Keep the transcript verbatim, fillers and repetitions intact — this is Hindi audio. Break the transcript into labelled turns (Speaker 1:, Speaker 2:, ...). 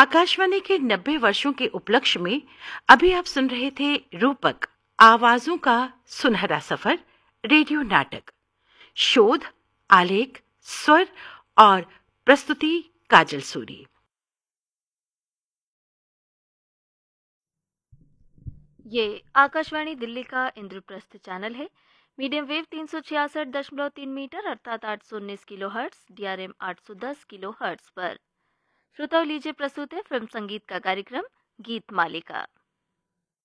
Speaker 1: आकाशवाणी के नब्बे वर्षों के उपलक्ष्य में अभी आप सुन रहे थे रूपक आवाजों का सुनहरा सफर रेडियो नाटक। शोध, आलेख, स्वर और प्रस्तुति काजल सूरी।
Speaker 2: ये आकाशवाणी दिल्ली का इंद्रप्रस्थ चैनल है। मीडियम वेव तीन सौ छियासठ दशमलव तीन मीटर अर्थात आठ सौ उन्नीस किलो हर्ट्स, डीआरएम आठ सौ दस किलो हर्ट्स पर। श्रोताओं, लीजिए प्रस्तुत है फिल्म संगीत का कार्यक्रम गीत मालिका।